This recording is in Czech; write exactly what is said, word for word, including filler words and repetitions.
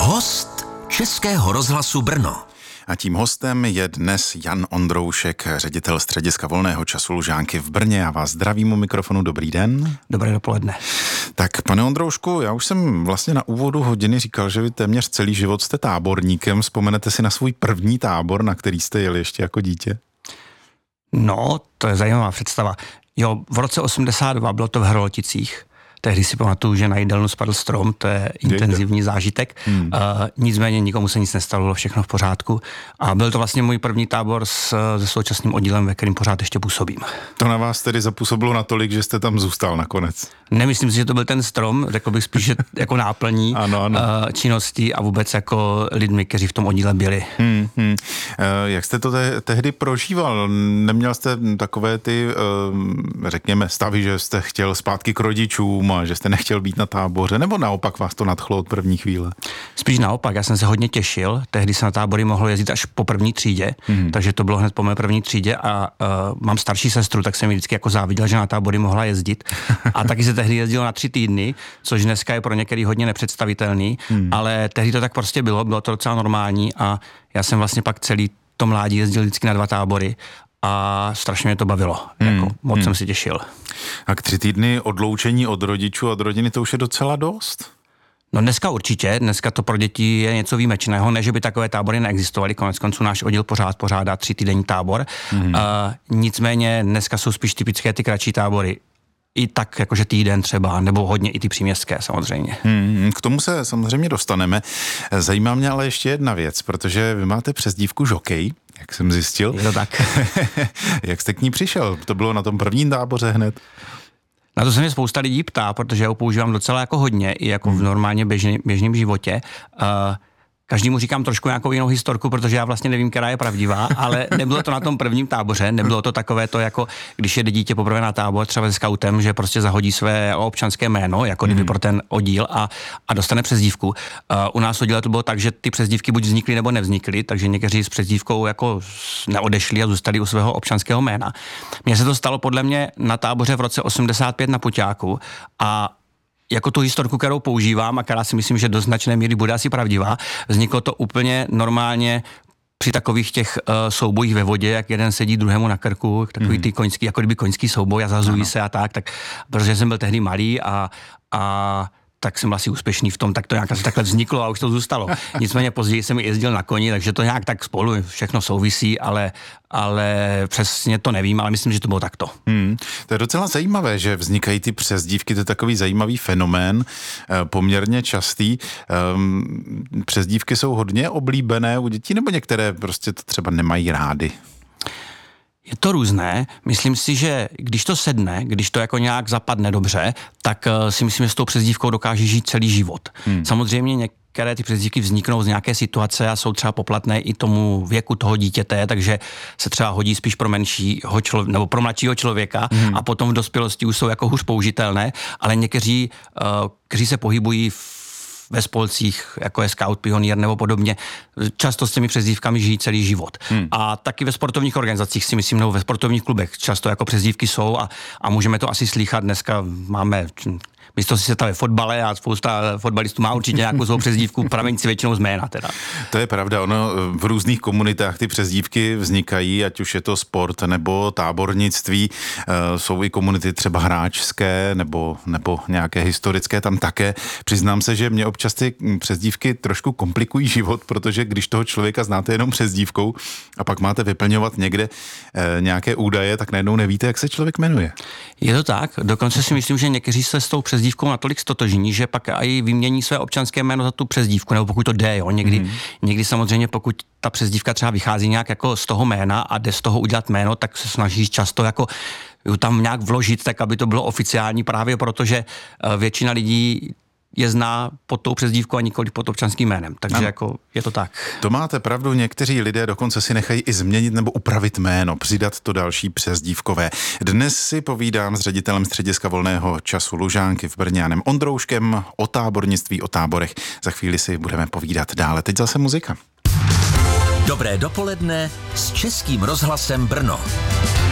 Host Českého rozhlasu Brno. A tím hostem je dnes Jan Ondroušek, ředitel Střediska volného času Lužánky v Brně. Já vás zdravím u mikrofonu, dobrý den. Dobré dopoledne. Tak, pane Ondroušku, já už jsem vlastně na úvodu hodiny říkal, že vy téměř celý život jste táborníkem. Vzpomenete si na svůj první tábor, na který jste jeli ještě jako dítě? No, to je zajímavá představa. Jo, v roce osmdesát dva bylo to v Hroloticích. Tehdy si pamatuju, že na jídelnu spadl strom, to je intenzivní zážitek. Hmm. Uh, nicméně nikomu se nic nestalo, bylo všechno v pořádku. A byl to vlastně můj první tábor s, se současným oddílem, ve kterým pořád ještě působím. To na vás tedy zapůsobilo natolik, že jste tam zůstal nakonec? Nemyslím si, že to byl ten strom, řekl bych spíš, že jako náplní ano, ano. Uh, činností a vůbec jako lidmi, kteří v tom oddíle byli. Hmm, hmm. Uh, jak jste to te- tehdy prožíval? Neměl jste takové ty, uh, řekněme, stavy, že jste chtěl zpátky k rodičům, že jste nechtěl být na táboře, nebo naopak vás to nadchlo od první chvíle? Spíš naopak, já jsem se hodně těšil, tehdy se na tábory mohlo jezdit až po první třídě, mm. takže to bylo hned po mé první třídě a uh, mám starší sestru, tak jsem mi vždycky jako záviděl, že na tábory mohla jezdit a taky se tehdy jezdilo na tři týdny, což dneska je pro některý hodně nepředstavitelný, mm. ale tehdy to tak prostě bylo, bylo to docela normální a já jsem vlastně pak celý to mládí jezdil vždycky na dva tábory a strašně mě to bavilo, hmm, jako moc hmm. jsem si těšil. A k tři týdny odloučení od rodičů, od rodiny, to už je docela dost? No dneska určitě, dneska to pro děti je něco výjimečného, ne, že by takové tábory neexistovaly, konec konců náš oddíl pořád pořádá tři týdenní tábor, hmm. uh, nicméně dneska jsou spíš typické ty kratší tábory. I tak jakože týden třeba, nebo hodně i ty příměstské samozřejmě. Hmm, k tomu se samozřejmě dostaneme. Zajímá mě ale ještě jedna věc, protože vy máte přezdívku Žokej, jak jsem zjistil. Je to tak. Jak jste k ní přišel? To bylo na tom prvním táboře hned? Na to se mě spousta lidí ptá, protože já ho používám docela jako hodně, i jako v normálně běžný, běžném životě. Uh, Každému říkám trošku nějakou jinou historku, protože já vlastně nevím, která je pravdivá, ale nebylo to na tom prvním táboře, nebylo to takové to, jako když jede dítě poprvé na tábor, třeba se skautem, že prostě zahodí své občanské jméno, jako kdyby pro ten oddíl a, a dostane přezdívku. Uh, u nás oddíle to bylo tak, že ty přezdívky buď vznikly nebo nevznikly, takže někteří s přezdívkou jako neodešli a zůstali u svého občanského jména. Mně se to stalo podle mě na táboře v roce osmdesát pět na Puťáku a jako tu historku, kterou používám a která si myslím, že do značné míry bude asi pravdivá, vzniklo to úplně normálně při takových těch uh, soubojích ve vodě, jak jeden sedí druhému na krku, takový ty koňský, jako kdyby koňský souboj a zazují ano. se a tak, tak, protože jsem byl tehdy malý a, a tak jsem asi úspěšný v tom, tak to nějak asi takhle vzniklo a už to zůstalo. Nicméně později jsem jezdil na koni, takže to nějak tak spolu všechno souvisí, ale, ale přesně to nevím, ale myslím, že to bylo takto. Hmm, to je docela zajímavé, že vznikají ty přezdívky, to je takový zajímavý fenomén, poměrně častý. Přezdívky jsou hodně oblíbené u dětí, nebo některé prostě to třeba nemají rády? Je to různé. Myslím si, že když to sedne, když to jako nějak zapadne dobře, tak uh, si myslím, že s tou přezdívkou dokáže žít celý život. Hmm. Samozřejmě některé ty přezdívky vzniknou z nějaké situace a jsou třeba poplatné i tomu věku toho dítěte, takže se třeba hodí spíš pro menšího člověka nebo pro mladšího člověka hmm. a potom v dospělosti už jsou jako hůř použitelné, ale někteří, uh, kteří se pohybují v ve spolcích, jako je Scout, Pionýr nebo podobně, často s těmi přezdívkami žijí celý život. Hmm. A taky ve sportovních organizacích si myslím, nebo ve sportovních klubech často jako přezdívky jsou a, a můžeme to asi slýchat. Dneska máme mistrovství světa ve fotbale a spousta fotbalistů má určitě nějakou svou přezdívku, pramenící většinou z jména teda. To je pravda, ono v různých komunitách ty přezdívky vznikají, ať už je to sport nebo tábornictví, jsou i komunity třeba hráčské nebo, nebo nějaké historické tam také. Přiznám se, že mě občas ty přezdívky trošku komplikují život, protože když toho člověka znáte jenom přezdívkou a pak máte vyplňovat někde nějaké údaje, tak najednou nevíte, jak se člověk jmenuje. Je to tak, dokonce si myslím, že někteří se s tou přezdívkou natolik stotožní, že pak i vymění své občanské jméno za tu přezdívku, nebo pokud to jde, jo. Někdy, mm. někdy samozřejmě, pokud ta přezdívka třeba vychází nějak jako z toho jména a jde z toho udělat jméno, tak se snaží často jako tam nějak vložit, tak aby to bylo oficiální, právě protože většina lidí je zná pod tou přezdívkou a nikoli pod občanským jménem. Takže ano. jako je to tak. To máte pravdu, někteří lidé dokonce si nechají i změnit nebo upravit jméno, přidat to další přezdívkové. Dnes si povídám s ředitelem Střediska volného času Lužánky v Brně Janem Ondrouškem o tábornictví, o táborech. Za chvíli si budeme povídat dále. Teď zase muzika. Dobré dopoledne s Českým rozhlasem Brno.